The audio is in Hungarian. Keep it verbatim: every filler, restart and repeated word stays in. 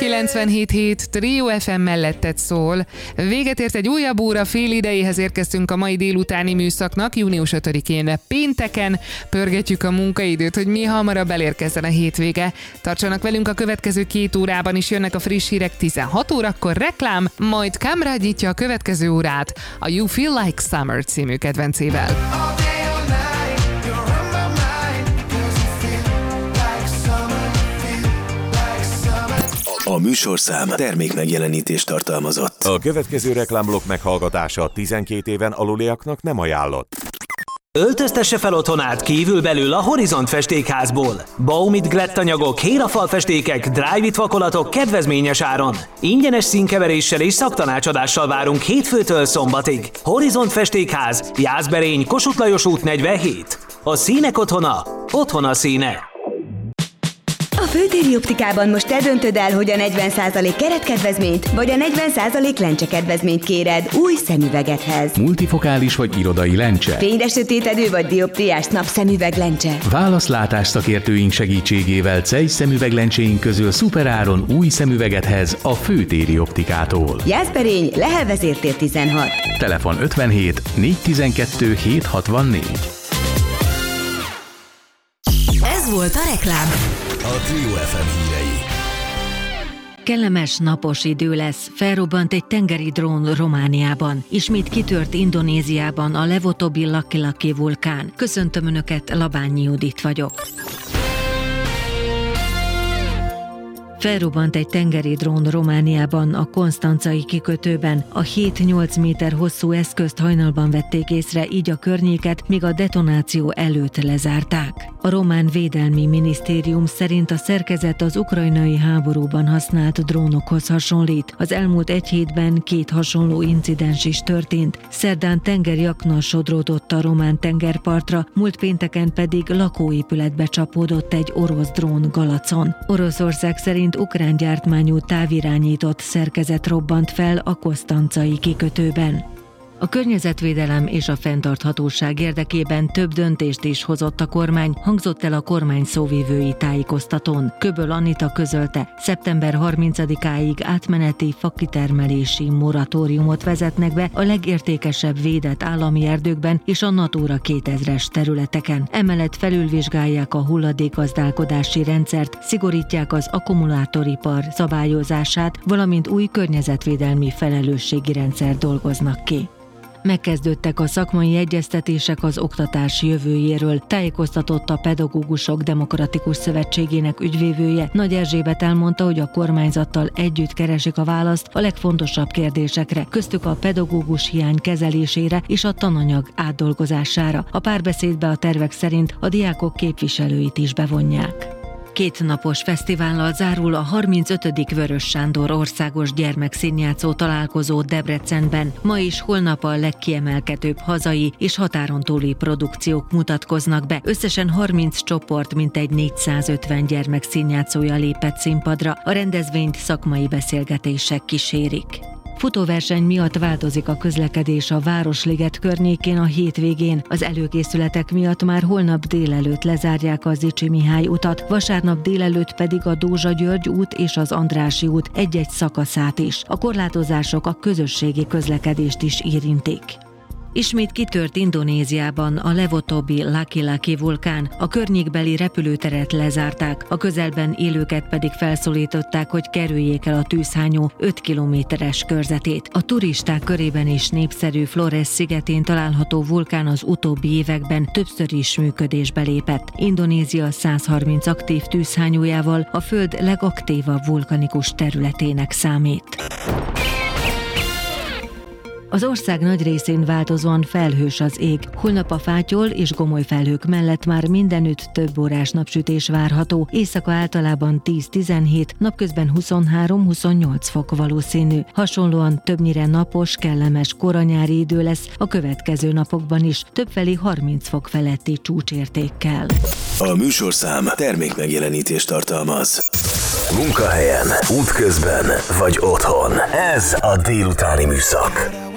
kilencvenhét hét Trio ef em melletted szól. Véget ért egy újabb óra, fél idejéhez érkeztünk a mai délutáni műszaknak, június ötödikén pénteken. Pörgetjük a munkaidőt, hogy mi hamarabb elérkezzen a hétvége. Tartsanak velünk a következő két órában is, jönnek a friss hírek tizenhat órakor, reklám, majd Kamra nyitja a következő órát a You Feel Like Summer című kedvencével. A műsorszám termékmegjelenítést tartalmazott. A következő reklámblokk meghallgatása tizenkét éven aluliaknak nem ajánlott. Öltöztesse fel otthonát kívül-belül a Horizont festékházból. Baumit glettanyagok, hérafalfestékek, dry-fit vakolatok kedvezményes áron. Ingyenes színkeveréssel és szaktanácsadással várunk hétfőtől szombatig. Horizont festékház, Jászberény, Kossuth Lajos út negyvenhét. A színek otthona, otthona színe. A Főtéri Optikában most te döntöd el, hogy a negyven százalék keretkedvezményt vagy a negyven százalék lencsekedvezményt kéred új szemüvegedhez. Multifokális vagy irodai lencse. Fényes sötétedő vagy dioptriás napszemüveg lencse. Válaszlátás szakértőink segítségével Zeiss szemüveglencséink közül szuperáron új szemüvegedhez a Főtéri Optikától. Jászberény, Lehel vezértér tizenhat. Telefon ötvenhét négyszáztizenkettő hétszázhatvannégy. Ez volt a reklám. A Trio ef em hírei. Kellemes napos idő lesz, felrobbant egy tengeri drón Romániában. Ismét kitört Indonéziában a legutóbbi Laki-Laki vulkán. Köszöntöm Önöket, Labányi Judit vagyok. Felrobbant egy tengeri drón Romániában, a konstancai kikötőben. A hét-nyolc méter hosszú eszközt hajnalban vették észre, így a környéket még a detonáció előtt lezárták. A román védelmi minisztérium szerint a szerkezet az ukrajnai háborúban használt drónokhoz hasonlít. Az elmúlt egy hétben két hasonló incidens is történt. Szerdán tengeri akna sodródott a román tengerpartra, múlt pénteken pedig lakóépületbe csapódott egy orosz drón Galacon. Oroszország szerint ukrán gyártmányú távirányított szerkezet robbant fel a konstancai kikötőben. A környezetvédelem és a fenntarthatóság érdekében több döntést is hozott a kormány, hangzott el a kormány szóvivői tájékoztatón. Köböl Anita közölte, szeptember harmincadikáig átmeneti fakitermelési moratóriumot vezetnek be a legértékesebb védett állami erdőkben és a Natura kétezres területeken. Emellett felülvizsgálják a hulladékgazdálkodási rendszert, szigorítják az akkumulátoripar szabályozását, valamint új környezetvédelmi felelősségi rendszer dolgoznak ki. Megkezdődtek a szakmai egyeztetések az oktatás jövőjéről, tájékoztatott a Pedagógusok Demokratikus Szövetségének ügyvivője. Nagy Erzsébet elmondta, hogy a kormányzattal együtt keresik a választ a legfontosabb kérdésekre, köztük a pedagógus hiány kezelésére és a tananyag átdolgozására. A párbeszédbe a tervek szerint a diákok képviselőit is bevonják. Két napos fesztivállal zárul a harmincötödik Vörös Sándor országos gyermekszínjátszó találkozó Debrecenben. Ma és holnap a legkiemelkedőbb hazai és határon túli produkciók mutatkoznak be. Összesen harminc csoport, mintegy négyszázötven gyermekszínjátszója lépett színpadra. A rendezvényt szakmai beszélgetések kísérik. Futóverseny miatt változik a közlekedés a Városliget környékén a hétvégén. Az előkészületek miatt már holnap délelőtt lezárják a Zichy Mihály utat, vasárnap délelőtt pedig a Dózsa György út és az Andrássy út egy-egy szakaszát is. A korlátozások a közösségi közlekedést is érintik. Ismét kitört Indonéziában a legutóbbi Laki-Laki vulkán, a környékbeli repülőteret lezárták, a közelben élőket pedig felszólították, hogy kerüljék el a tűzhányó öt kilométeres körzetét. A turisták körében is népszerű Flores szigetén található vulkán az utóbbi években többször is működésbe lépett. Indonézia százharminc aktív tűzhányójával a föld legaktívabb vulkanikus területének számít. Az ország nagy részén változóan felhős az ég. Holnap a fátyol és gomoly felhők mellett már mindenütt több órás napsütés várható. Éjszaka általában tíz-tizenhét, napközben huszonhárom-huszonnyolc fok valószínű. Hasonlóan többnyire napos, kellemes koranyári idő lesz a következő napokban is, többfelé harminc fok feletti csúcsértékkel. A műsorszám termékmegjelenítést tartalmaz. Munkahelyen, útközben vagy otthon. Ez a délutáni műszak.